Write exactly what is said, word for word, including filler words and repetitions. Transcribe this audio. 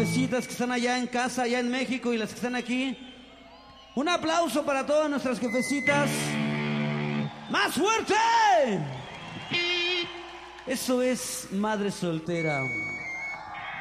jefecitas que están allá en casa, allá en México, y las que están aquí. Un aplauso para todas nuestras jefecitas. ¡Más fuerte! Eso es Madre Soltera.